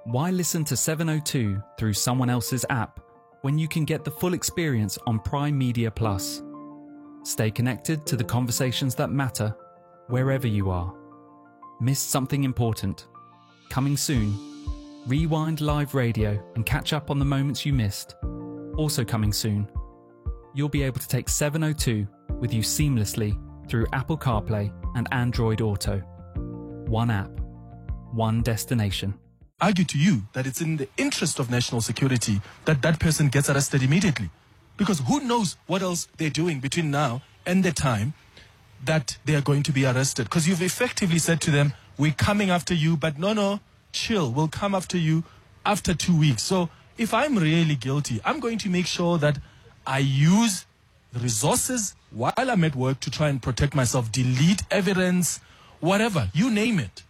Why listen to 702 through someone else's app when you can get the full experience on Prime Media Plus? Stay connected to the conversations that matter wherever you are. Missed something important? Coming soon. Rewind live radio and catch up on the moments you missed. Also coming soon. You'll be able to take 702 with you seamlessly through Apple CarPlay and Android Auto. One app, one destination. Argue to you that it's in the interest of national security that that person gets arrested immediately. Because who knows what else they're doing between now and the time that they are going to be arrested. Because you've effectively said to them, we're coming after you, but no, chill, we'll come after you after 2 weeks. So if I'm really guilty, I'm going to make sure that I use the resources while I'm at work to try and protect myself, delete evidence, whatever, you name it.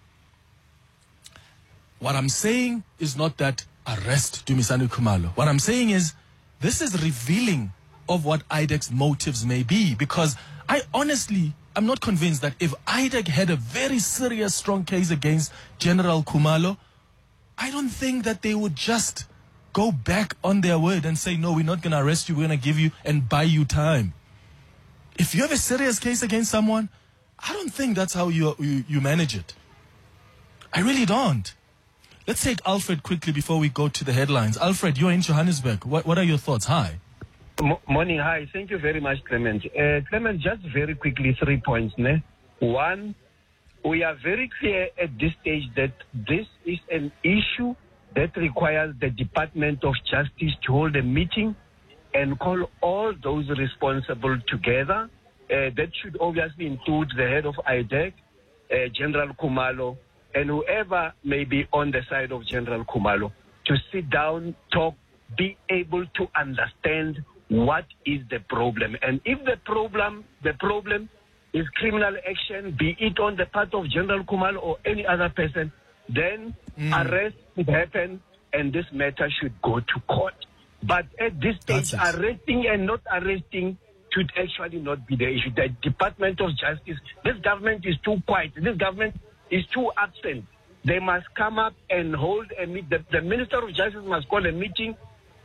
What I'm saying is not that arrest Dumisani Khumalo. What I'm saying is this is revealing of what IDEC's motives may be, because I'm not convinced that if IDEC had a very serious, strong case against General Khumalo, I don't think that they would just go back on their word and say, no, we're not going to arrest you, we're going to give you and buy you time. If you have a serious case against someone, I don't think that's how you manage it. I really don't. Let's take Alfred quickly before we go to the headlines. Alfred, you're in Johannesburg. What are your thoughts? Hi. Morning. Hi. Thank you very much, Clement. Clement, just very quickly, 3 points. Ne? One, we are very clear at this stage that this is an issue that requires the Department of Justice to hold a meeting and call all those responsible together. That should obviously include the head of IDEC, General Khumalo, and whoever may be on the side of General Khumalo, to sit down, talk, be able to understand what is the problem. And if the problem is criminal action, be it on the part of General Khumalo or any other person, then arrest should happen and this matter should go to court. But at this stage, arresting and not arresting should actually not be the issue. The Department of Justice, this government is too quiet. This government is too absent. They must come up and hold a meeting. The Minister of Justice must call a meeting,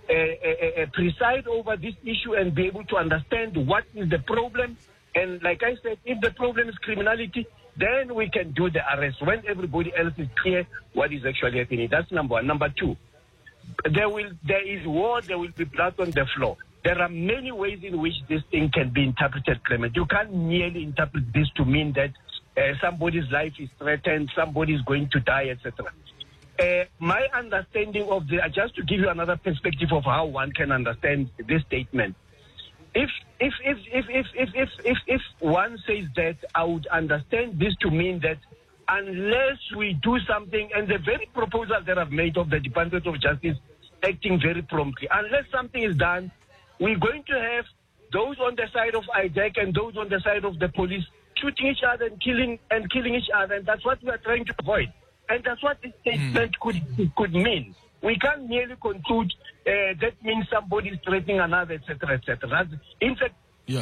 preside over this issue and be able to understand what is the problem. And like I said, if the problem is criminality, then we can do the arrest when everybody else is clear what is actually happening. That's number one. Number two, there is war, there will be blood on the floor. There are many ways in which this thing can be interpreted, Clement. You can't merely interpret this to mean that somebody's life is threatened, somebody is going to die, etc. My understanding of just to give you another perspective of how one can understand this statement. If one says that, I would understand this to mean that unless we do something, and the very proposal that I've made of the Department of Justice acting very promptly, unless something is done, we're going to have those on the side of IDEC and those on the side of the police shooting each other and killing each other, and that's what we are trying to avoid. And that's what this statement could mean. We can't merely conclude that means somebody is threatening another, etc., etc. In fact, the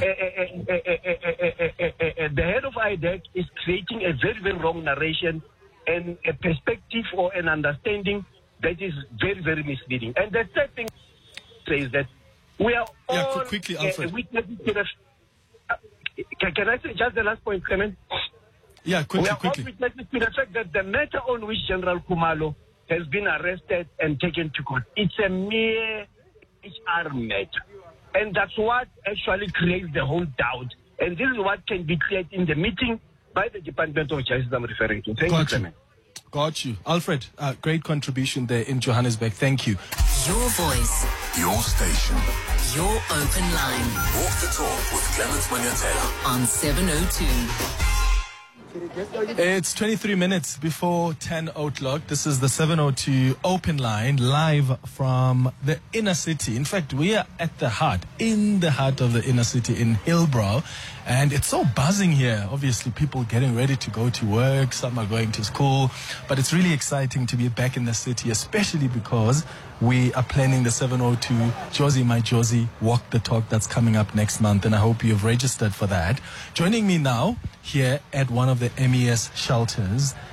head of IDEC is creating a very, very wrong narration and a perspective or an understanding that is very, very misleading. And the third thing says that we are all quickly, Alfred. witnesses to the... Can I say just the last point, Clement? Yeah, quickly. We are all witnesses to the fact that the matter on which General Khumalo has been arrested and taken to court, it's a mere HR matter. And that's what actually creates the whole doubt. And this is what can be cleared in the meeting by the Department of Justice I'm referring to. Thank you, Clement. Got you. Alfred, great contribution there in Johannesburg. Thank you. Your voice. Your station. Your open line. Walk the talk with Clement Manyatela on 702. It's 23 minutes before 10 o'clock. This is the 702 Open Line, live from the inner city. In fact, we are in the heart of the inner city in Hillbrow. And it's so buzzing here. Obviously, people getting ready to go to work. Some are going to school. But it's really exciting to be back in the city, especially because we are planning the 702 Josie My Josie Walk the Talk that's coming up next month. And I hope you've registered for that. Joining me now here at one of the MES shelters